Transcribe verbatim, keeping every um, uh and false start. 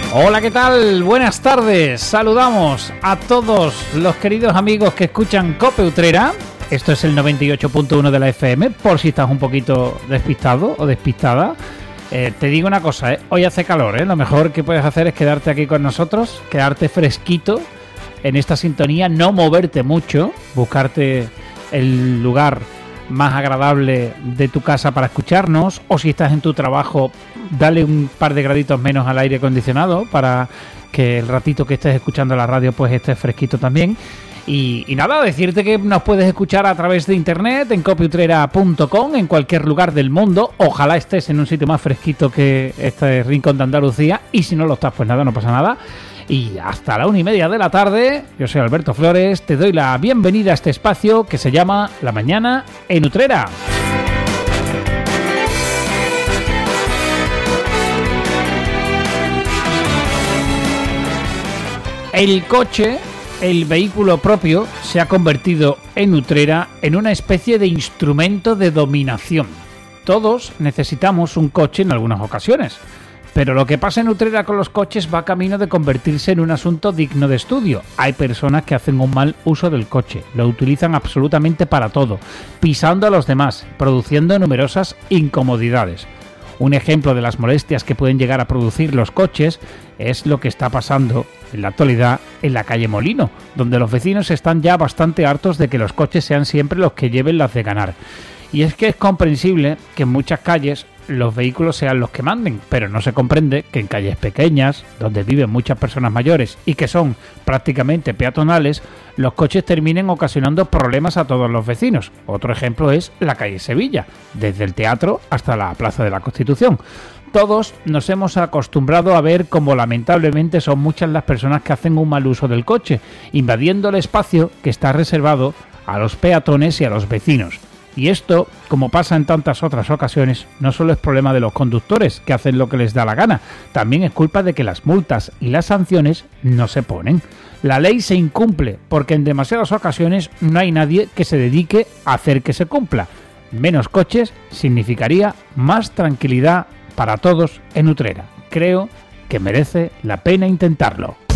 Hola, ¿qué tal? Buenas tardes. Saludamos a todos los queridos amigos que escuchan COPE Utrera. Esto es el noventa y ocho punto uno de la F M, por si estás un poquito despistado o despistada. Eh, te digo una cosa, ¿eh? Hoy hace calor, ¿eh? Lo mejor que puedes hacer es quedarte aquí con nosotros, quedarte fresquito en esta sintonía, no moverte mucho, buscarte el lugar más agradable de tu casa para escucharnos, o si estás en tu trabajo, dale un par de graditos menos al aire acondicionado para que el ratito que estés escuchando la radio pues estés fresquito también. Y, y nada, decirte que nos puedes escuchar a través de internet en cope utrera punto com en cualquier lugar del mundo. Ojalá estés en un sitio más fresquito que este rincón de Andalucía, y si no lo estás, pues nada, no pasa nada. Y hasta la una y media de la tarde, yo soy Alberto Flores, te doy la bienvenida a este espacio que se llama La Mañana en Utrera. El coche, el vehículo propio, se ha convertido en Utrera en una especie de instrumento de dominación. Todos necesitamos un coche en algunas ocasiones. Pero lo que pasa en Utrera con los coches va camino de convertirse en un asunto digno de estudio. Hay personas que hacen un mal uso del coche, lo utilizan absolutamente para todo, pisando a los demás, produciendo numerosas incomodidades. Un ejemplo de las molestias que pueden llegar a producir los coches es lo que está pasando en la actualidad en la calle Molino, donde los vecinos están ya bastante hartos de que los coches sean siempre los que lleven las de ganar. Y es que es comprensible que en muchas calles los vehículos sean los que manden, pero no se comprende que en calles pequeñas, donde viven muchas personas mayores y que son prácticamente peatonales, los coches terminen ocasionando problemas a todos los vecinos. Otro ejemplo es la calle Sevilla, desde el teatro hasta la Plaza de la Constitución. Todos nos hemos acostumbrado a ver cómo lamentablemente son muchas las personas que hacen un mal uso del coche, invadiendo el espacio que está reservado a los peatones y a los vecinos. Y esto, como pasa en tantas otras ocasiones, no solo es problema de los conductores, que hacen lo que les da la gana, también es culpa de que las multas y las sanciones no se ponen. La ley se incumple porque en demasiadas ocasiones no hay nadie que se dedique a hacer que se cumpla. Menos coches significaría más tranquilidad para todos en Utrera. Creo que merece la pena intentarlo.